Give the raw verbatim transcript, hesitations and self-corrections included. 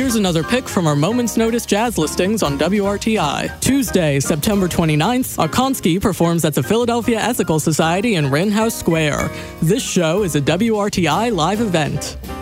Here's another pick from our Moment's Notice jazz listings on W R T I. Tuesday, September twenty-ninth, Okonski performs at the Philadelphia Ethical Society in Rittenhouse Square. This show is a W R T I live event.